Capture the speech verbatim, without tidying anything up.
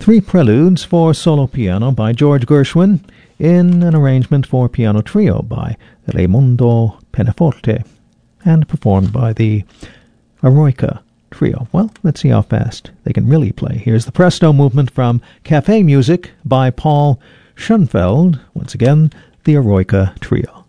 Three Preludes for Solo Piano by George Gershwin in an arrangement for piano trio by Raimondo Pianoforte and performed by the Eroica Trio. Well, let's see how fast they can really play. Here's the Presto movement from Cafe Music by Paul Schoenfeld. Once again, the Eroica Trio.